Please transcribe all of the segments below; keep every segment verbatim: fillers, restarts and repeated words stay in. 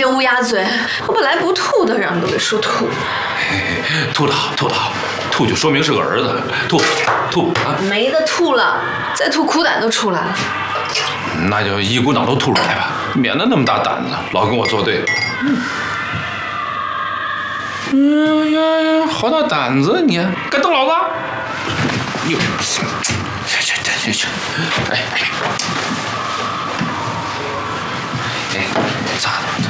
别乌鸦嘴，我本来不吐的，让人都给说吐。 吐的好，吐的好，吐就说明是个儿子，吐吐啊！ 没得吐了，再吐苦胆都出来了。 那就一股脑都吐出来吧，免得那么大胆子，老跟我作对。嗯。嗯呀，好大胆子你！该瞪老子！哟，行，行行行行，哎哎，哎，咋的？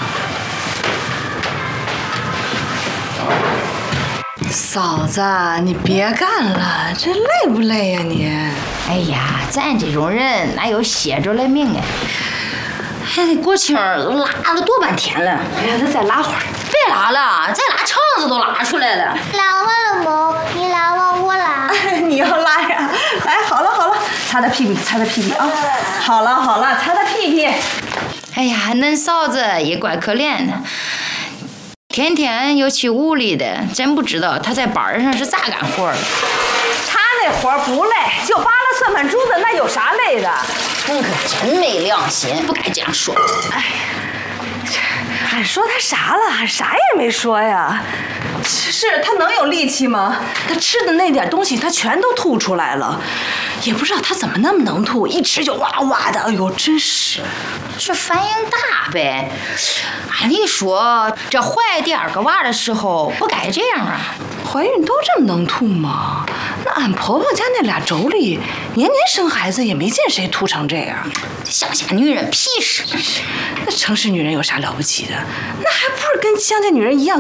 嫂子，你别干了，这累不累呀你？ 哎呀，咱这种人哪有歇着的命啊？还得国庆都拉了多半天了， 哎呀，那再拉会儿。 别拉了，再拉肠子都拉出来了。 拉完了不？你拉完我拉。 你要拉呀？哎，好了好了，擦擦屁屁，擦擦屁屁啊！好了好了，擦擦屁屁。 哎呀，恁嫂子也怪可怜的，天天又去屋里的，真不知道她在班上是咋干活的。 她那活不累，就扒拉算盘珠子，那有啥累的？ 你可真没良心，不该这样说。 哎，俺说他啥了？俺啥也没说呀。是他能有力气吗？他吃的那点东西，他全都吐出来了，也不知道他怎么那么能吐，一吃就哇哇的。哎呦，真是， 是反应大呗。按理说，这怀第二个娃的时候不该这样啊。 怀孕都这么能吐吗？那俺婆婆家那俩妯娌，年年生孩子也没见谁吐成这样。 乡下女人屁事。 那城市女人有啥了不起的？那还不是跟乡下女人一样。